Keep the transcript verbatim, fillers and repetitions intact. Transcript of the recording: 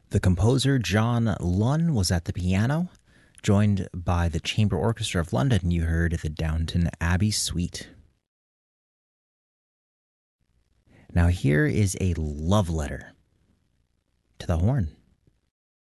The composer John Lunn was at the piano, joined by the Chamber Orchestra of London. You heard the Downton Abbey Suite. Now here is a love letter to the horn.